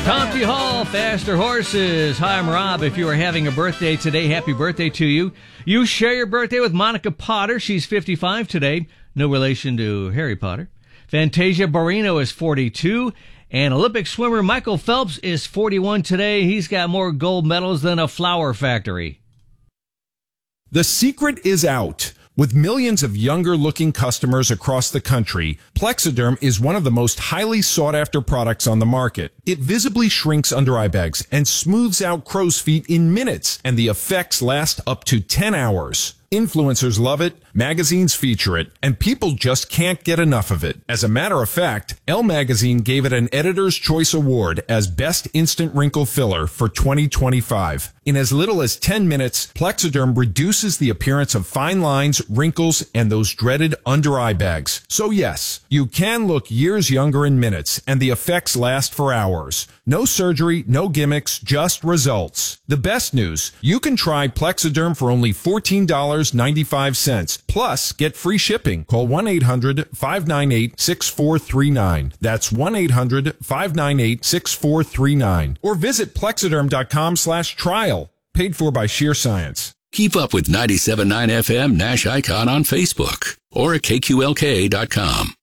County Hall, Faster Horses. Hi, I'm Rob. If you are having a birthday today, happy birthday to you. You share your birthday with Monica Potter. She's 55 today. No relation to Harry Potter. Fantasia Barrino is 42. And Olympic swimmer Michael Phelps is 41 today. He's got more gold medals than a flour factory. The secret is out. With millions of younger-looking customers across the country, Plexiderm is one of the most highly sought-after products on the market. It visibly shrinks under-eye bags and smooths out crow's feet in minutes, and the effects last up to 10 hours. Influencers love it, magazines feature it, and people just can't get enough of it. As a matter of fact, Elle magazine gave it an Editor's Choice Award as Best Instant Wrinkle Filler for 2025. In as little as 10 minutes, Plexiderm reduces the appearance of fine lines, wrinkles, and those dreaded under-eye bags. So yes, you can look years younger in minutes, and the effects last for hours. No surgery, no gimmicks, just results. The best news, you can try Plexiderm for only $14.95. Plus, get free shipping. Call 1-800-598-6439. That's 1-800-598-6439. Or visit Plexiderm.com/trial. Paid for by Sheer Science. Keep up with 97.9 FM Nash Icon on Facebook or at KQLK.com.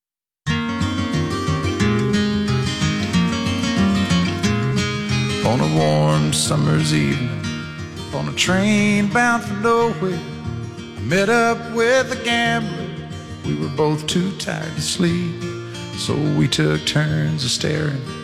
On a warm summer's evening, on a train bound for nowhere, I met up with a gambler. We were both too tired to sleep, so we took turns of staring